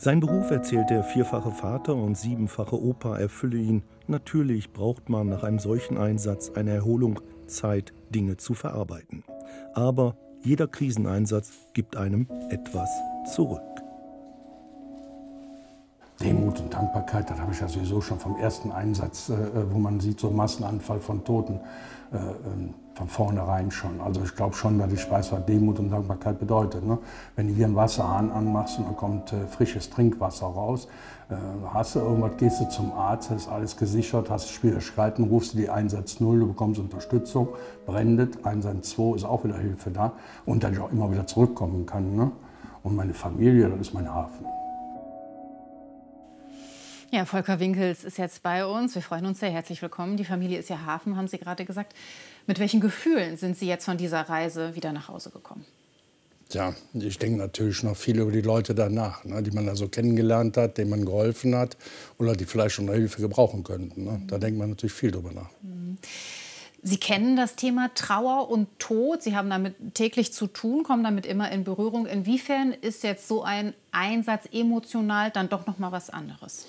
Sein Beruf, erzählt der vierfache Vater und siebenfache Opa, erfülle ihn. Natürlich braucht man nach einem solchen Einsatz eine Erholung, Zeit, Dinge zu verarbeiten. Aber jeder Kriseneinsatz gibt einem etwas zurück. Demut und Dankbarkeit, das habe ich ja sowieso schon vom ersten Einsatz, wo man sieht, so Massenanfall von Toten, von vornherein schon. Also ich glaube schon, dass ich weiß, was Demut und Dankbarkeit bedeutet. Ne? Wenn du hier einen Wasserhahn anmachst und da kommt frisches Trinkwasser raus, hast du irgendwas, gehst du zum Arzt, ist alles gesichert, hast Schwierigkeiten, rufst du die 110, du bekommst Unterstützung, brennt, 112 ist auch wieder Hilfe da und dass ich auch immer wieder zurückkommen kann. Ne? Und meine Familie, das ist mein Hafen. Ja, Volker Winkels ist jetzt bei uns. Wir freuen uns sehr. Herzlich willkommen. Die Familie ist ja Hafen, haben Sie gerade gesagt. Mit welchen Gefühlen sind Sie jetzt von dieser Reise wieder nach Hause gekommen? Ja, ich denke natürlich noch viel über die Leute danach, ne, die man da so kennengelernt hat, denen man geholfen hat oder die vielleicht schon Hilfe gebrauchen könnten. Ne. Da denkt man natürlich viel drüber nach. Sie kennen das Thema Trauer und Tod. Sie haben damit täglich zu tun, kommen damit immer in Berührung. Inwiefern ist jetzt so ein Einsatz emotional dann doch noch mal was anderes?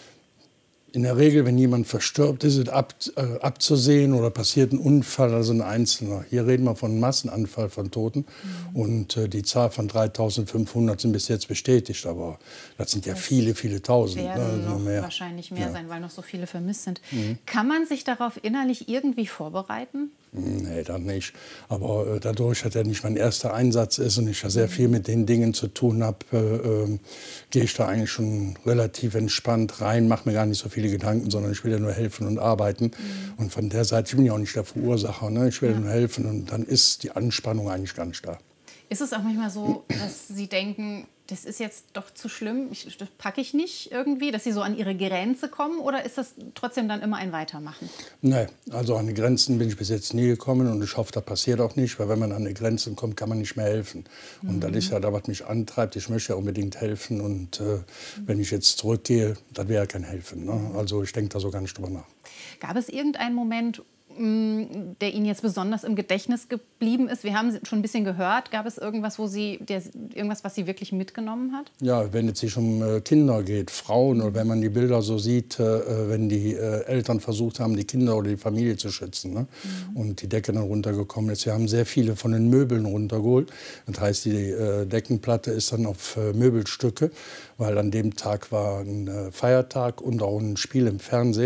In der Regel, wenn jemand verstirbt, ist es abzusehen oder passiert ein Unfall, also ein Einzelner. Hier reden wir von einem Massenanfall von Toten. Und die Zahl von 3.500 sind bis jetzt bestätigt. Aber das sind ja viele, viele Tausend. Werden ne? noch mehr. wahrscheinlich mehr sein, weil noch so viele vermisst sind. Kann man sich darauf innerlich irgendwie vorbereiten? Nee, dann nicht. Aber dadurch, dass er nicht mein erster Einsatz ist und ich ja sehr viel mit den Dingen zu tun habe, gehe ich da eigentlich schon relativ entspannt rein, mache mir gar nicht so viele Gedanken, sondern ich will ja nur helfen und arbeiten. Und von der Seite, ich bin ja auch nicht der Verursacher, ne? Ich will nur helfen und dann ist die Anspannung eigentlich gar nicht da. Ist es auch manchmal so, dass Sie denken, das ist jetzt doch zu schlimm, das packe ich nicht irgendwie, dass Sie so an Ihre Grenze kommen? Oder ist das trotzdem dann immer ein Weitermachen? Nee, also an die Grenzen bin ich bis jetzt nie gekommen und ich hoffe, das passiert auch nicht, weil wenn man an die Grenzen kommt, kann man nicht mehr helfen. Und das ist ja da, was mich antreibt. Ich möchte ja unbedingt helfen und wenn ich jetzt zurückgehe, das wäre ja kein Helfen. Ne? Also ich denke da so gar nicht drüber nach. Gab es irgendeinen Moment, der Ihnen jetzt besonders im Gedächtnis geblieben ist? Wir haben schon ein bisschen gehört. Gab es irgendwas, was Sie wirklich mitgenommen hat? Ja, wenn es sich um Kinder geht, Frauen, oder wenn man die Bilder so sieht, wenn die Eltern versucht haben, die Kinder oder die Familie zu schützen, ne? Und die Decke dann runtergekommen ist. Wir haben sehr viele von den Möbeln runtergeholt. Das heißt, die Deckenplatte ist dann auf Möbelstücke, weil an dem Tag war ein Feiertag und auch ein Spiel im Fernsehen.